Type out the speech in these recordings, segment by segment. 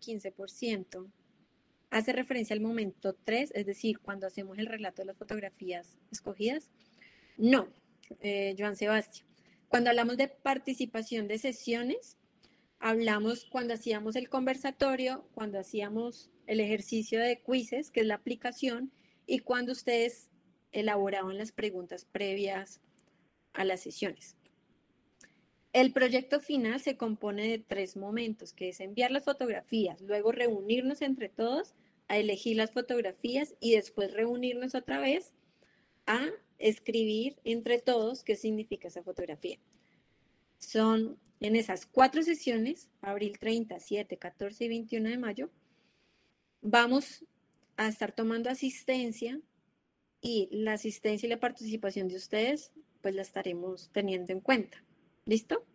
15%. Hace referencia al momento 3, es decir, cuando hacemos el relato de las fotografías escogidas. No, Joan Sebastián. Cuando hablamos de participación de sesiones, hablamos cuando hacíamos el conversatorio, cuando hacíamos el ejercicio de quizzes, que es la aplicación, y cuando ustedes elaboraban las preguntas previas a las sesiones. El proyecto final se compone de 3 momentos, que es enviar las fotografías, luego reunirnos entre todos a elegir las fotografías y después reunirnos otra vez a escribir entre todos qué significa esa fotografía. Son en esas 4 sesiones, abril 30, 7, 14 y 21 de mayo, vamos a estar tomando asistencia y la asistencia y la participación de ustedes, pues la estaremos teniendo en cuenta. ¿Listo?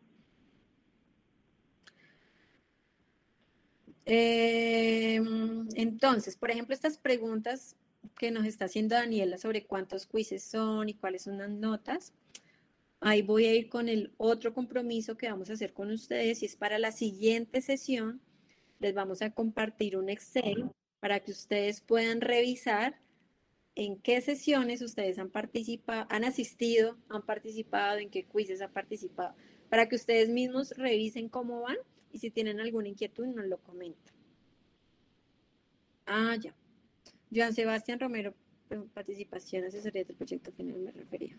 Entonces, por ejemplo, estas preguntas que nos está haciendo Daniela sobre cuántos quizzes son y cuáles son las notas, ahí voy a ir con el otro compromiso que vamos a hacer con ustedes y es para la siguiente sesión. Les vamos a compartir un Excel para que ustedes puedan revisar en qué sesiones ustedes han participado, han asistido, han participado, en qué quizzes han participado, para que ustedes mismos revisen cómo van y si tienen alguna inquietud nos lo comentan. Ya. Joan Sebastián Romero, participación, asesoría del proyecto final me refería.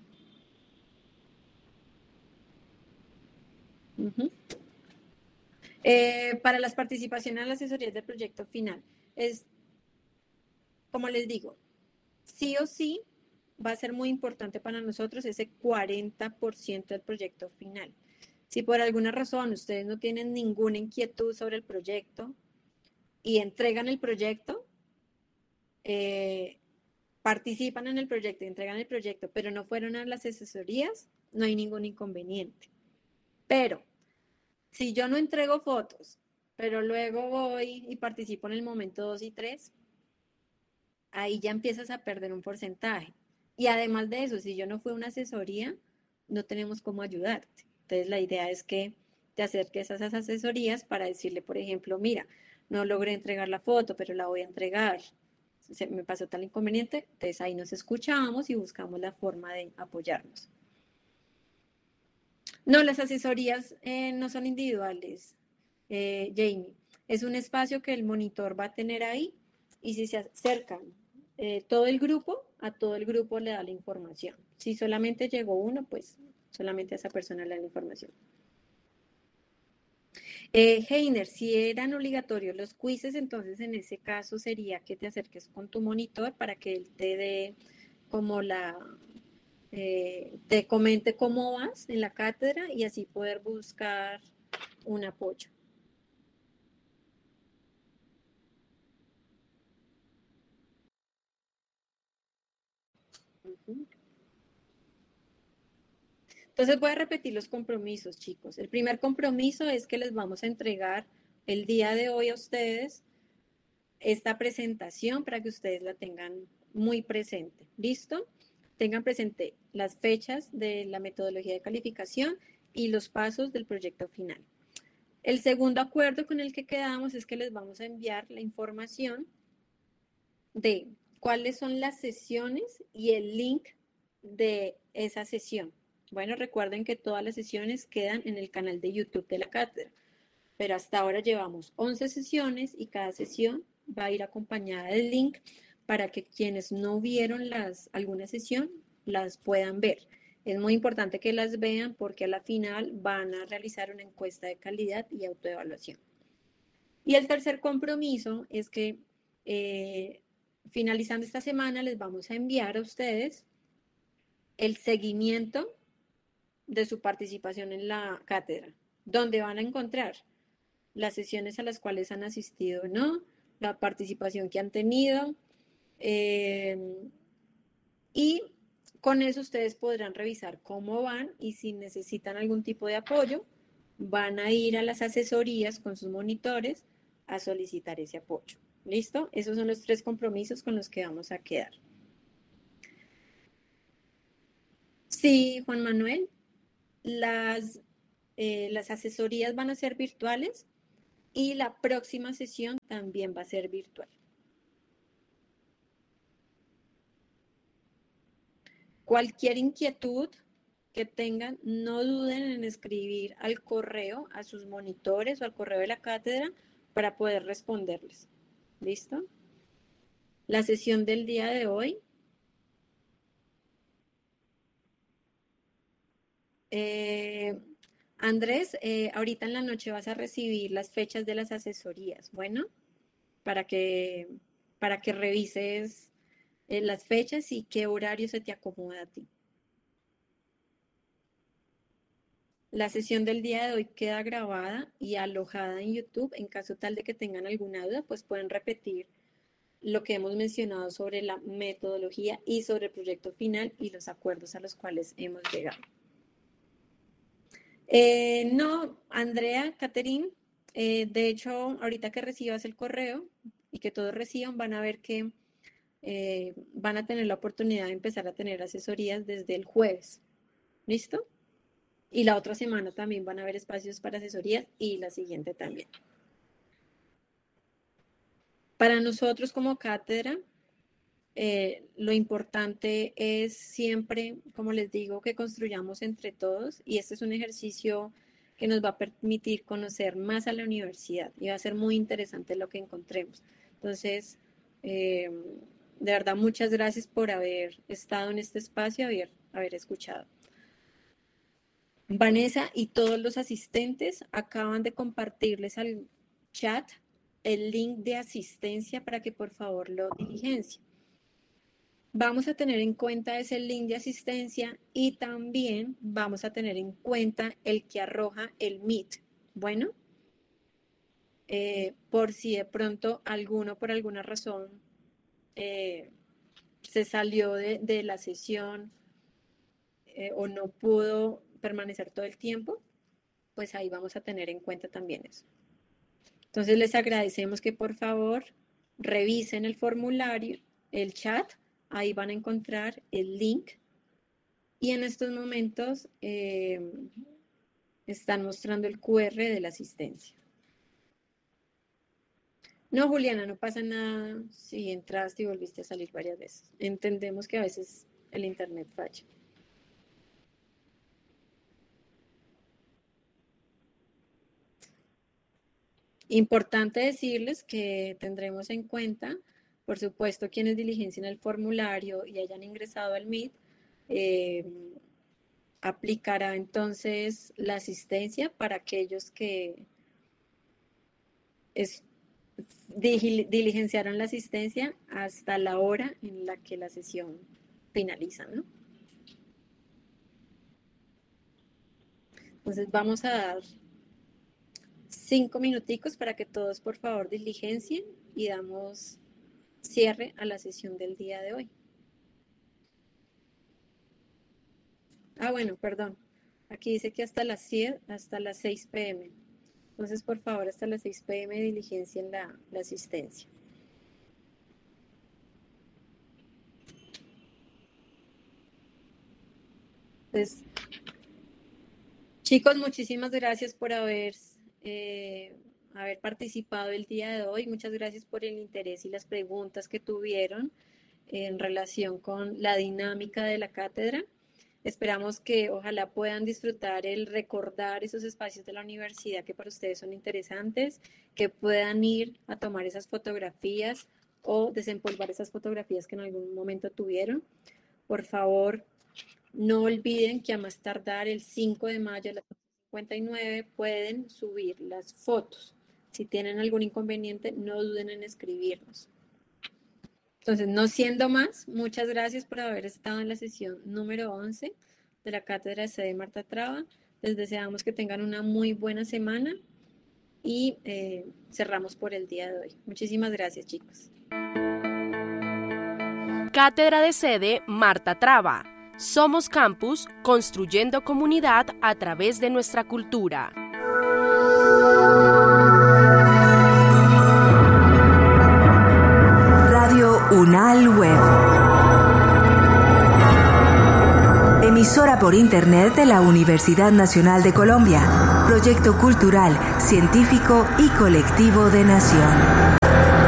Para las participaciones en la asesoría del proyecto final, es, como les digo, sí o sí va a ser muy importante para nosotros ese 40% del proyecto final. Si por alguna razón ustedes no tienen ninguna inquietud sobre el proyecto y entregan el proyecto, participan en el proyecto y entregan el proyecto, pero no fueron a las asesorías, no hay ningún inconveniente. Pero si yo no entrego fotos, pero luego voy y participo en el momento 2 y 3, ahí ya empiezas a perder un porcentaje. Y además de eso, si yo no fui a una asesoría, no tenemos cómo ayudarte. Entonces la idea es que te acerques a esas asesorías para decirle, por ejemplo, mira, no logré entregar la foto, pero la voy a entregar. Me pasó tal inconveniente, entonces ahí nos escuchamos y buscamos la forma de apoyarnos. No, las asesorías no son individuales, Jamie. Es un espacio que el monitor va a tener ahí y si se acercan todo el grupo, a todo el grupo le da la información. Si solamente llegó uno, pues solamente a esa persona le da la información. Heiner, si eran obligatorios los quizzes, entonces en ese caso sería que te acerques con tu monitor para que él te dé como te comente cómo vas en la cátedra y así poder buscar un apoyo. Entonces voy a repetir los compromisos, chicos. El primer compromiso es que les vamos a entregar el día de hoy a ustedes esta presentación para que ustedes la tengan muy presente. ¿Listo? Tengan presente las fechas de la metodología de calificación y los pasos del proyecto final. El segundo acuerdo con el que quedamos es que les vamos a enviar la información de cuáles son las sesiones y el link de esa sesión. Bueno, recuerden que todas las sesiones quedan en el canal de YouTube de la cátedra, pero hasta ahora llevamos 11 sesiones y cada sesión va a ir acompañada del link para que quienes no vieron alguna sesión las puedan ver. Es muy importante que las vean porque a la final van a realizar una encuesta de calidad y autoevaluación. Y el tercer compromiso es que finalizando esta semana les vamos a enviar a ustedes el seguimiento de su participación en la cátedra, donde van a encontrar las sesiones a las cuales han asistido o no, la participación que han tenido, y con eso ustedes podrán revisar cómo van y si necesitan algún tipo de apoyo, van a ir a las asesorías con sus monitores a solicitar ese apoyo. ¿Listo? Esos son los 3 compromisos con los que vamos a quedar. Sí, Juan Manuel, las asesorías van a ser virtuales. y la próxima sesión también va a ser virtual. Cualquier inquietud que tengan, no duden en escribir al correo, a sus monitores o al correo de la cátedra para poder responderles. ¿Listo? La sesión del día de hoy. Andrés, ahorita en la noche vas a recibir las fechas de las asesorías, bueno, para que revises las fechas y qué horario se te acomoda a ti. La sesión del día de hoy queda grabada y alojada en YouTube. En caso tal de que tengan alguna duda, pues pueden repetir lo que hemos mencionado sobre la metodología y sobre el proyecto final y los acuerdos a los cuales hemos llegado. No, Andrea, Catherine, de hecho, ahorita que recibas el correo y que todos reciban, van a ver que van a tener la oportunidad de empezar a tener asesorías desde el jueves. ¿Listo? Y la otra semana también van a haber espacios para asesorías y la siguiente también. Para nosotros como cátedra, lo importante es siempre, como les digo, que construyamos entre todos, y este es un ejercicio que nos va a permitir conocer más a la universidad y va a ser muy interesante lo que encontremos. Entonces, de verdad, muchas gracias por haber estado en este espacio y haber escuchado. Vanessa y todos los asistentes acaban de compartirles al chat el link de asistencia para que por favor lo diligencien. Vamos a tener en cuenta ese link de asistencia y también vamos a tener en cuenta el que arroja el Meet. Bueno, por si de pronto alguno por alguna razón se salió de la sesión o no pudo permanecer todo el tiempo, pues ahí vamos a tener en cuenta también eso. Entonces les agradecemos que por favor revisen el formulario, el chat, ahí van a encontrar el link y en estos momentos están mostrando el QR de la asistencia. No, Juliana, no pasa nada si entraste y volviste a salir varias veces. Entendemos que a veces el internet falla. Importante decirles que tendremos en cuenta, por supuesto, quienes diligencien el formulario y hayan ingresado al Meet, aplicará entonces la asistencia para aquellos que diligenciaron la asistencia hasta la hora en la que la sesión finaliza, ¿no? Entonces vamos a dar 5 minuticos para que todos por favor diligencien y damos cierre a la sesión del día de hoy. Bueno, perdón. Aquí dice que hasta las 6 p.m. Entonces, por favor, hasta las 6 p.m. diligencien la asistencia. Entonces, chicos, muchísimas gracias por haber participado el día de hoy. Muchas gracias por el interés y las preguntas que tuvieron en relación con la dinámica de la cátedra. Esperamos que ojalá puedan disfrutar el recordar esos espacios de la universidad que para ustedes son interesantes, que puedan ir a tomar esas fotografías o desempolvar esas fotografías que en algún momento tuvieron. Por favor, no olviden que a más tardar el 5 de mayo a las 59 pueden subir las fotos. Si tienen algún inconveniente, no duden en escribirnos. Entonces, no siendo más, muchas gracias por haber estado en la sesión número 11 de la Cátedra de Sede Marta Traba. Les deseamos que tengan una muy buena semana y cerramos por el día de hoy. Muchísimas gracias, chicos. Cátedra de Sede Marta Traba. Somos Campus, construyendo comunidad a través de nuestra cultura. Radio UNAL Web. Emisora por Internet de la Universidad Nacional de Colombia. proyecto cultural, científico y colectivo de Nación.